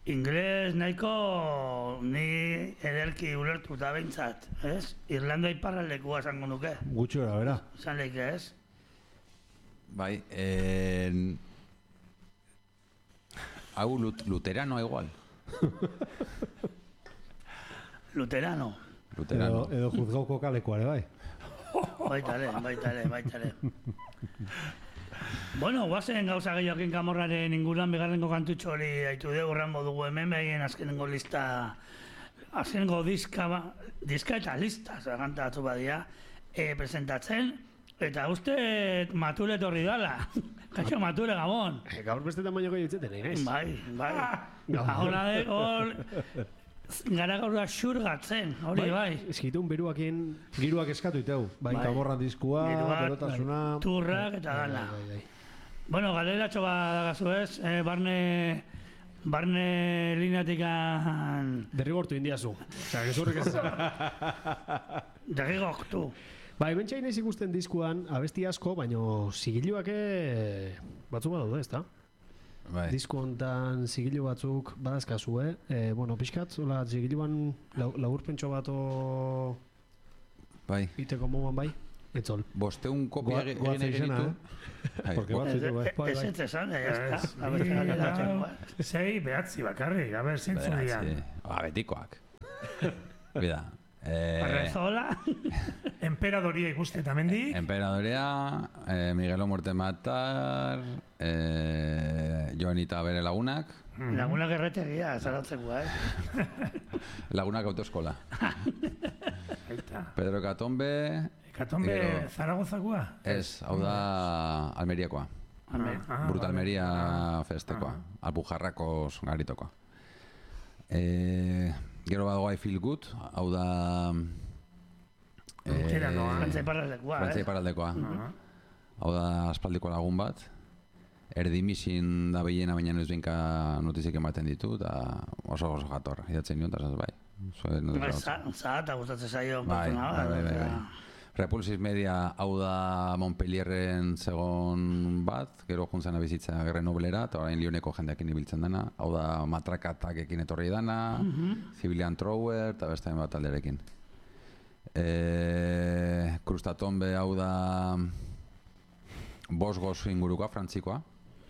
Ingles nahiko ni ederki ulertuta behintzat, ez? Irlanda iparraldekua esango nuke. Gutxi gara, bera. Esan leike, ez? Bai, hau luterano igual. Luterano. Edo juzgauko kalekoare, bai. Baitale. Bueno, guazen gauza gehiokin Kamorraren inguruan bigarrengo kantutxo hori haitu dugu rango dugu hemen behien azkenengo lista, azkenengo diska eta lista, kantatu badia, presentatzen, eta uste mature etorri dala. Kaixo mature, Gabon. Gaur beste tamaino gehiago itzeten, egin? Bai. Ahora gara gaur da xurgatzen, hori bai. Eskitun beruakin... Giruak eskatu iteu, bai, Kamorra diskua, berotasuna... Turrak eta dana. Bueno, galeratxo badagazu ez, barne lineatikan... Derrigortu indiazu. Osa, gezurrik ez esan. Derrigortu. Bai, bentsain ez ikusten diskuan abesti asko, baino zigiluak batzuk badaude, ezta? Bai. Disko hontan zigilu batzuk badazkazu, bueno, pixkat, zigiluan laburpentxo bato bai. Iteko moduan bai, etzol. Bosteun kopia egin eginitu. Ez esan, Zei, behatzi bakarrik, a ber, zintzu dian. Betikoak. Bida. Arrezola. Emperadoria ikuste eta mendik. Emperadoria, Miguelo Muerte Matar, Joanita bere lagunak. Lagunak erretegia, zaratzeko, Lagunak autoeskola. Pedro Katombe. Katombe Zaragozakoa? Ez, hau da Almeriakoa. Bruta Almeria festekoa. Alpujarrakos garitokoa. Gero badago I Feel Good, hau da... Frantzia iparraldekoa. Hau da aspaldiko lagun bat. Erdimisin da behiena, baina ez benka notizik ematen ditu, eta oso jator, idatzen nion, eta bai. Zahata gustatzen zaio. Bai. Repulsis Media hau da Montpellierren segon bat, gero juntzen abizitza Grenoblera, eta orain Lyoneko jendeakin ibiltzen dena. Hau da Matrakatekin etorri dana, Civilian Thrower, eta beste bat alderekin. Krustatombe hau da Bosgos ingurukoa, frantzikoa.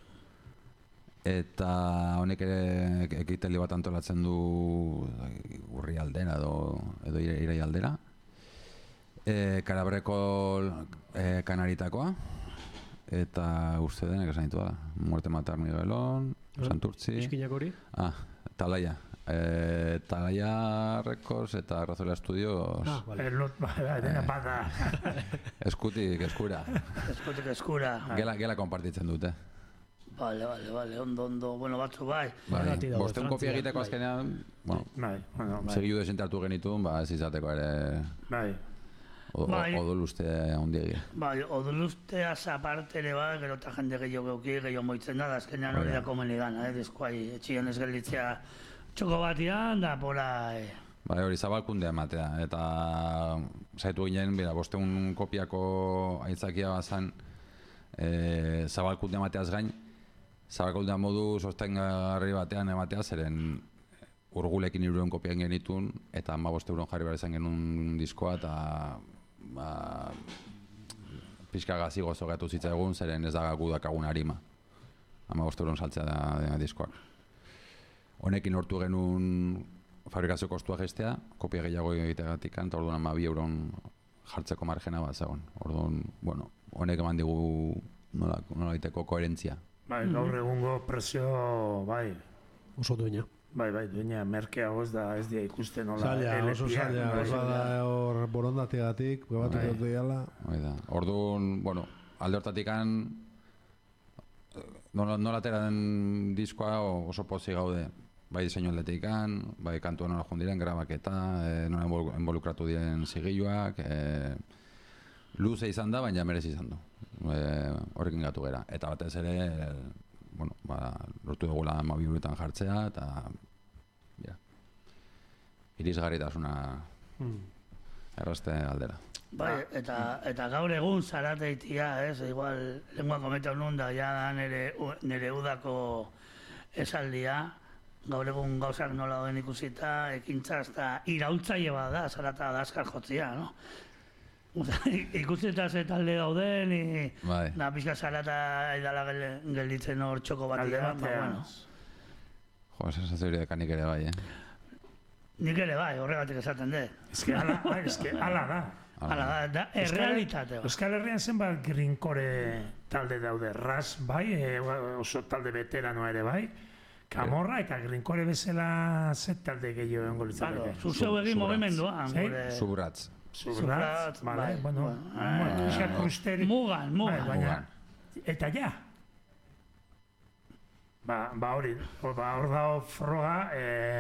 Eta honek ere ekitali bat antolatzen du urri aldera edo irai aldera. Karabreko kanaritakoa, eta uste denek esan ditu da. Muerte Matar Miguelon, Santurtzi. Iskinak hori? Talaia. Talaia Records eta Razola Studios. Dena bada. Eskutik eskura. Eskutik eskura. Gela konpartitzen dute. Vale, ondo, bueno, batzu bai. Bosten kopia egiteko azkenean, segidu desentartu genitun, ez izateko ere... Bai. Odoluste ondiegi. Bai, odolusteaz aparte ere bai, gero eta jende gehiago moitzen da, azkenean hori da komeni gana, diskoai, etxian ez gelditzea txoko batian, da pola... Bai, hori zabalkundea ematea, eta zaitu ginen, bosteun kopiako aitzakia bazan, zabalkundea emateaz gain, zabalkundea modu sostengarri batean ematea, zeren urgulekin 300 kopian genitun, eta 15 euron jarri behar izan genuen diskoa, eta pixka gazi gozo gatu zitzaigun, zeren ez dagagu dakagun harima. 15 euron saltzea da diskoak. Honekin lortu genuen fabrikazio kostua gestea, kopia gehiago egitegatik, eta orduan 12 euron jartzeko margena bat zegoen. Orduan, bueno, honek eman digu nola iteko koherentzia. Bai, gaur egungo presio, bai. Oso duena. Bai, duena, merkea ez dia ikusten nola. Oso zaila, da hor borondategatik, probatuko dut diala. Orduan, bueno, alde hortatikan, nola atera den diskoa oso pozik gaude. Bai diseinu aldetikan, bai kantua nola jundiren, grabaketa, nola involukratu diren zigiluak, luze izan da, baina merezi izan du. Horrekin gatu gera. Eta batez ere, bueno, lortu dugula 12 eurotan jartzea, eta irisgarritasuna errazte aldera. Bai, eta gaur egun zarateitia, igual, lenguan kometan nun da, ja nere udako esaldia, gaur egun gauzak nola den ikusita, ekintza eta iraultzaile bat da, zarata da azkar jotzia, no? Ikusita ze talde dauden, Bai. da pixka zarata edala gelditzen hor txoko bat Alde dira, batean. bueno. Jo, sensazio hori dekanik ere bai, Nik ere bai, horregatik esaten dut. Eske ala da. Hala da, errealitate bat. Euskal Herrian zenbat grinkore talde daude, Ras bai, oso talde veteranoa ere bai, Kamorra eta grinkore bezala ze talde gehiago egongo litzateke. Zuzeu egin mugimenduan. Sí? Subratz. Subratz, vale, bueno, pixka krusteri. Mugan. Baina, eta ja. Ba hori, hor dago froga,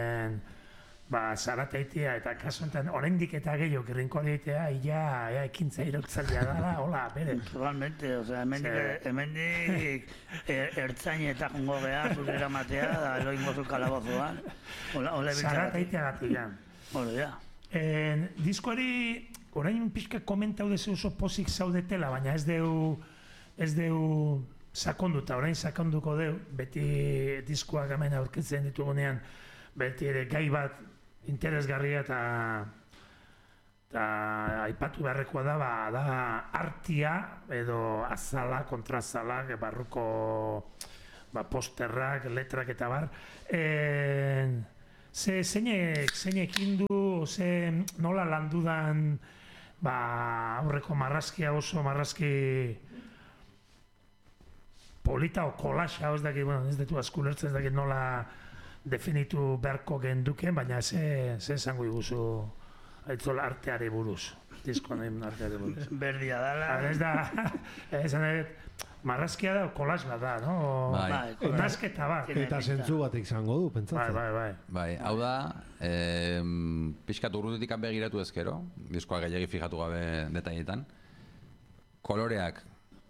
zarateitea eta kasu enten oraindik eta gehiago grinkoreitea ia ekintza iraultzailea dela, hola, bere. Totalmente, osea, hemendik ertzain eta jongo geha, zure eramatea, da eloingo zu kalabozuan. Hola Zarateitea gatigan. Hori da. Diskoari, orain pixka komentau dezu oso pozik zaudetela, baina ez deu sakonduta, orain sakonduko deu, beti diskoak hemen aurkitzen ditugunean, beti ere gai bat interesgarria eta aipatu beharrekoa da artia edo azala, kontrazala, barruko posterrak, letrak eta bar. Zeinek indu, nola landudan aurreko marrazkia oso marrazki polita o kolaxa, ez dakit, ez ditu askulertzen, ez dakit nola definitu beharko genduken, baina ze esango iguzu aitzola arteari buruz, diskoan arteari buruz. Berdia dala. Ez da, marrazkia da, kolax bat da, no? Bai. Nazketa bat. Eta zentzu batek izango du, pentsatzen. Bai, hau da, pixkat urrutetik begiratu ezkero, diskoa gehiagi fijatu gabe detailetan. Koloreak,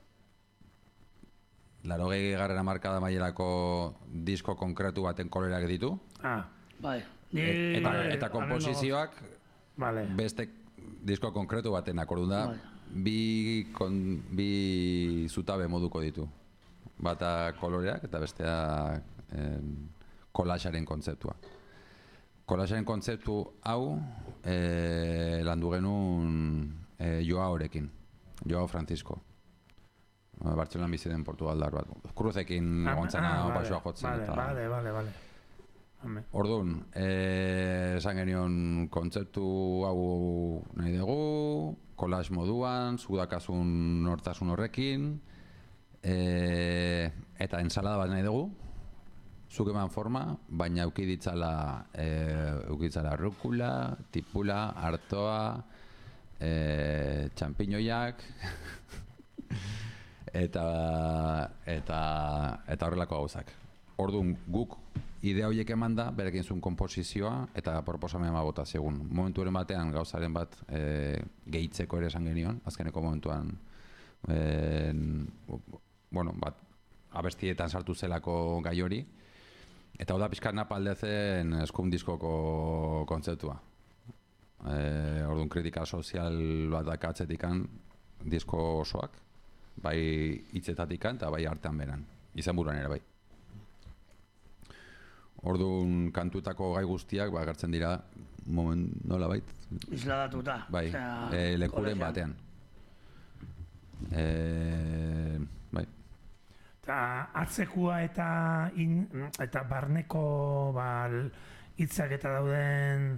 80. markada mailerako disko konkretu baten koloreak ditu. Bai. Eta komposizioak beste disko konkretu baten akordun da, bi zutabe moduko ditu. Bata koloreak eta bestea kolaxaren kontzeptua. Kolaxaren kontzeptu hau landu genuen Joaorekin, Joao Francisco. Bartzelonan bizi den Portugaldar bat. Cruzekin egontzana baixoa jotzen. Bale. Orduan, esan genion kontzeptu hau nahi dugu, kolax moduan, zudakasun nortasun horrekin, eta ensalada bat nahi dugu, zuk eman forma, baina eukiditzala rukula, tipula, artoa, txampiñoiak, eta horrelako gauzak. Orduan, guk idea horiek eman da, berekin zuen komposizioa eta proposamen bota segun. Momentuaren batean gauzaren bat gehitzeko ere esan genion, azkeneko momentuan abestietan sartu zelako gai hori. Eta hau da pixkat napaldezen Skum diskoko kontzeptua. Orduan, kritika sozial bat dakatzetikan disko osoak, bai hitzetatikan eta bai artean beran, izenburuan ere bai. Orduan, kantutako gai guztiak agertzen dira nola bait? Isladatuta. Bai, lekuren batean. Bai. Eta atzekua eta barneko hitzak eta dauden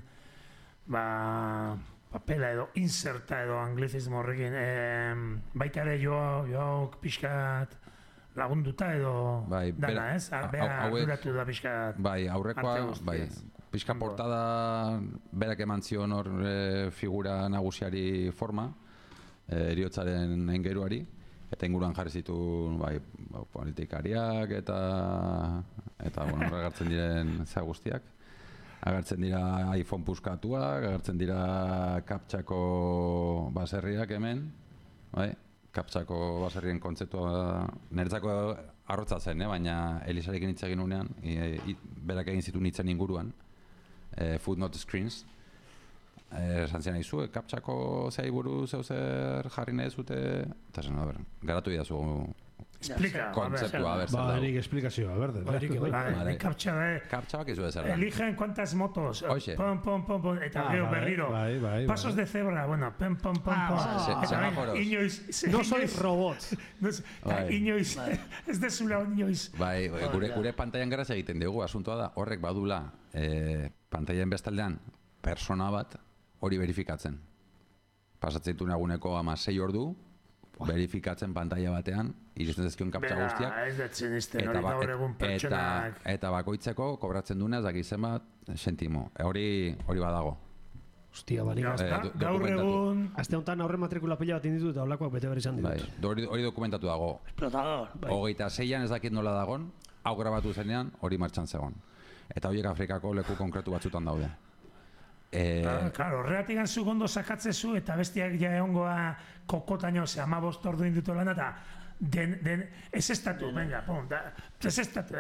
papela edo inserta edo anglizismo horrekin baita ere joak pixkat lagunduta edo dana, ez? Bera arduratu da pixkat. Bai, aurrekoa, bai. Pixka portada berak eman zion hor figura nagusiari forma, heriotzaren engeruari, eta inguruan jarri zituen politikariak eta agertzen diren za guztiak. Agertzen dira iPhone puskatuak, agertzen dira kaptxako baserriak hemen, bai? Kaptxako baserrien kontzeptua niretzako arrotza zen, baina Elisarekin hitz egin unean, berak egin zituen hitzen inguruan, footnote screens, esan zian aizu, kaptxako zei buruz zer jarri nahi zute, eta zen, garatu idazu Explica. Kontzeptua, zer Ba, da. nik esplikazioa, berde. Vale, kaptxa da. Kaptxabak izu zer da. Eligen cuántas motos. Hoxe. Pom, pom, pom, pom. Eta gero berriro. Bai. Pasos de cebra, bueno, pom, pom, pom, pom. Semáforos. Inoiz... No sois robots. Inoiz... Ez dezula inoiz... Bai, gure pantailan geraz egiten dugu, asuntoa da, horrek badula pantailan bestaldean persona bat hori verifikatzen. Pasatzen ditu naguneko 6 ordu, verifikatzen pantalla batean, iristen zezkion kaptxa guztiak. Ez detzen izten, hori gaur egun pertsonak... Eta bakoitzeko kobratzen duena, ez dakizen bat, sentimo. Hori badago. Hostia, barik. Gaur egun... Aste honetan aurre matrikula pila bat inditu eta olakoak bete behar izan ditut. Bai, hori dokumentatu dago. Explotador. 26an ez dakit nola dagon, hau grabatu zenean, hori martxan zegoen. Eta horiek Afrikako leku konkretu batzutan daude. Claro, horregatik zu gondo sakatzezu eta bestiak ja egongoa kokotaino, ze 15 ordu indutu lan eta ez estatu, venga, pum, ez estatu,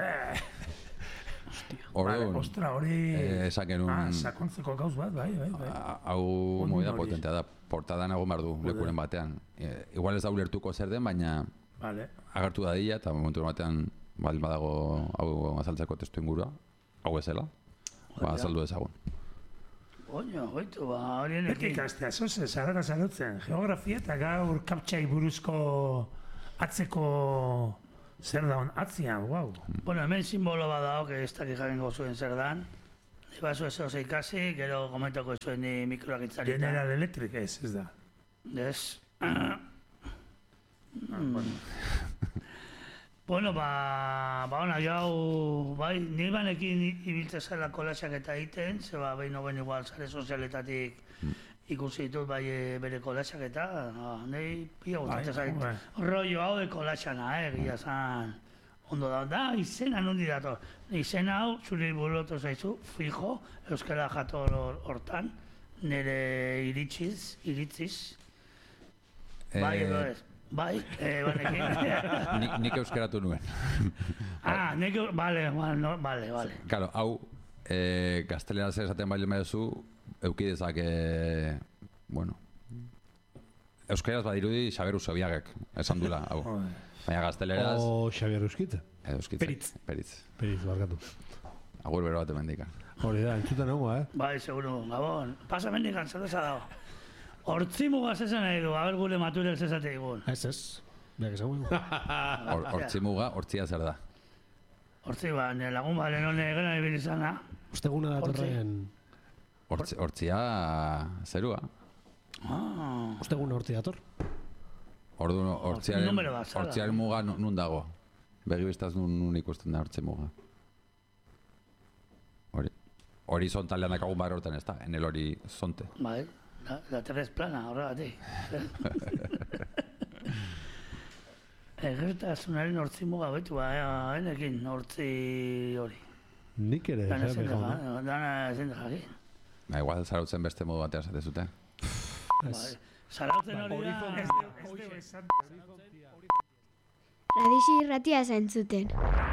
Ostra, hori... Esaken un... Sakontzeko gauz bat, bai. Hau movida potentea da, portadan egon behar du lekuren batean. Igual ez da ulertuko zer den, baina agertu da dila eta momentu batean baldin badago hau azaltzeko testu ingurua, hau ezela, azaldu ezagun. Oño, hoitu, horien Beti ikastea, zoze, zarara zarutzen. Geografia eta gaur kaptxai buruzko atzeko zer daun atzian, guau. Bueno, hemen simbolo bat dago, que ez dakik jakingo zuen zer dan. Ibazu ez oso ikasi, gero komentako zuen ni mikroak itzarita. General Electric ez da. Ez. Bueno, ona, jau, bai, nire banekin ibiltze zela kolaxak eta egiten, zeba behin hoben igual sare sozialetatik ikusi ditut bai bere kolaxak eta, nahi pila gustatzen zait. Rollo hau de kolaxana, egia zan, ondo da, izena nondi dator. Izena hau, zuri burutu zaizu, fijo, euskara jator hortan, nire iritziz. Bai, edo ez. Bai, banekin. Nik euskeratu nuen. Vale. Claro, hau, gaztelera zer esaten baile medezu, eukidezak, bueno, euskeraz badirudi Xabier Usobiagek, esan dula, hau. Baina gazteleraz... O Xabier Euskitze. Peritz, barkatu. Agur bero bat emendika. Hori da, entzuten nago, Bai, seguro, Gabon. Pasa mendikan, zerbeza dago. Hortzimugaz esan nahi du, haber gure maturel zezate egun. Ez. Beak esan guen. Hortzimuga, hortzia zer da? Hortzi ba, nire lagun balen honen egena ibilizana. Usteguna datorren... Hortzia zerua. Usteguna hortzi dator. Ordu hortziaren muga nun dago. Begibistaz nun ikusten da hortzi muga. Horizontalean dakagun bar hortan ez da, enel horizonte. Bai. La terra es plana, horregatik. Egertasunaren hortzi muga betu, enekin hortzi hori. Nik ere, Dana ezen jakin. Igual zarautzen beste modu batea zate zute. Zarautzen hori da... Radixi irratia zentzuten.